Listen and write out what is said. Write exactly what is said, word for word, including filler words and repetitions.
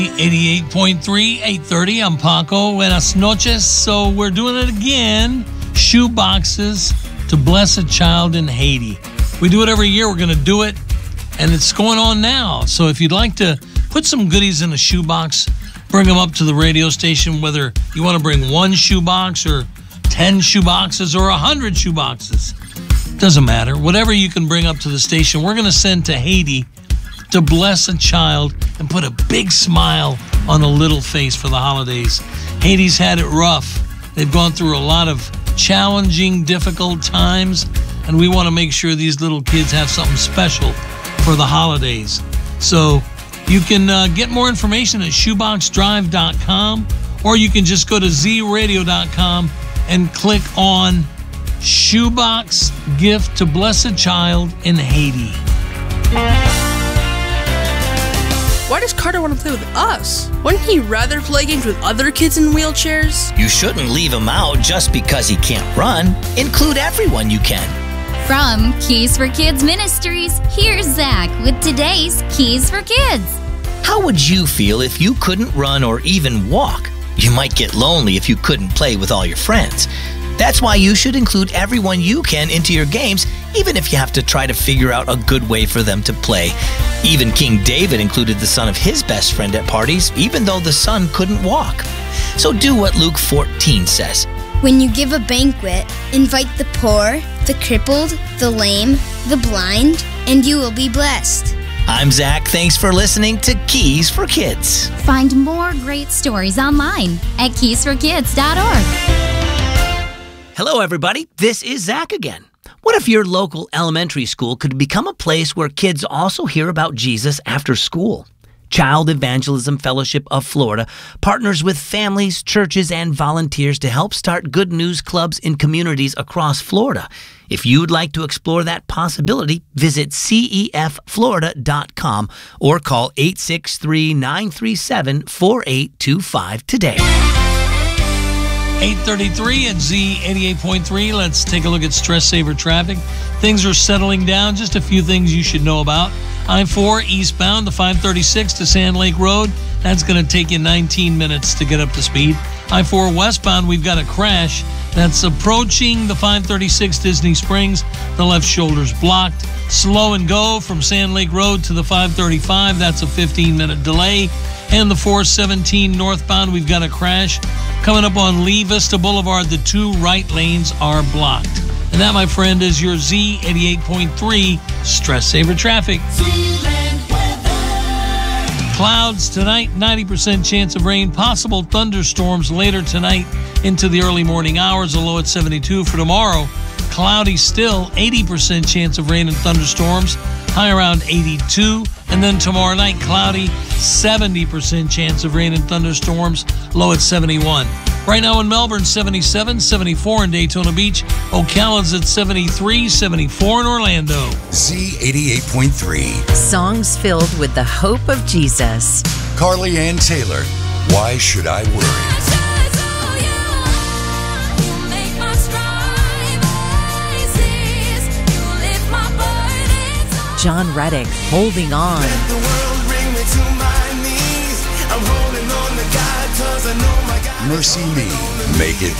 eighty-eight point three, eight thirty. I'm Paco. Buenas noches. So we're doing it again. Shoe boxes to bless a child in Haiti. We do it every year. We're going to do it, and it's going on now. So if you'd like to put some goodies in a shoebox, bring them up to the radio station, whether you want to bring one shoebox or ten shoeboxes or one hundred shoeboxes. Doesn't matter. Whatever you can bring up to the station, we're going to send to Haiti to bless a child and put a big smile on a little face for the holidays. Haiti's had it rough. They've gone through a lot of challenging, difficult times, and we want to make sure these little kids have something special for the holidays. So you can uh, get more information at shoebox drive dot com, or you can just go to z radio dot com and click on Shoebox Gift to Bless a Child in Haiti. Why does Carter want to play with us? Wouldn't he rather play games with other kids in wheelchairs? You shouldn't leave him out just because he can't run. Include everyone you can. From Keys for Kids Ministries, here's Zach with today's Keys for Kids. How would you feel if you couldn't run or even walk? You might get lonely if you couldn't play with all your friends. That's why you should include everyone you can into your games, even if you have to try to figure out a good way for them to play. Even King David included the son of his best friend at parties, even though the son couldn't walk. So do what Luke fourteen says. When you give a banquet, invite the poor, the crippled, the lame, the blind, and you will be blessed. I'm Zach. Thanks for listening to Keys for Kids. Find more great stories online at keys for kids dot org. Hello, everybody. This is Zach again. What if your local elementary school could become a place where kids also hear about Jesus after school? Child Evangelism Fellowship of Florida partners with families, churches, and volunteers to help start good news clubs in communities across Florida. If you'd like to explore that possibility, visit C E F florida dot com or call eight six three, nine three seven, four eight two five today. eight thirty-three at Z eighty-eight point three. Let's take a look at Stress Saver traffic. Things are settling down. Just a few things you should know about. I four eastbound, the five thirty-six to Sand Lake Road. That's going to take you nineteen minutes to get up to speed. I four westbound, we've got a crash that's approaching the five thirty-six Disney Springs. The left shoulder's blocked. Slow and go from Sand Lake Road to the five thirty-five. That's a fifteen minute delay. And the four seventeen northbound, we've got a crash. Coming up on Lee Vista Boulevard, the two right lanes are blocked. And that, my friend, is your Z eighty-eight point three Stress Saver traffic. Clouds tonight, ninety percent chance of rain. Possible thunderstorms later tonight into the early morning hours, a low at seventy-two. For tomorrow, cloudy still, eighty percent chance of rain and thunderstorms, high around eighty-two. And then tomorrow night, cloudy, seventy percent chance of rain and thunderstorms, low at seventy-one. Right now in Melbourne, seventy-seven, seventy-four in Daytona Beach. Ocala's at seventy-three, seventy-four in Orlando. Z eighty-eight point three. Songs filled with the hope of Jesus. Carly Ann Taylor, Why Should I Worry? John Reddick, Holding On. Mercy Me, Make It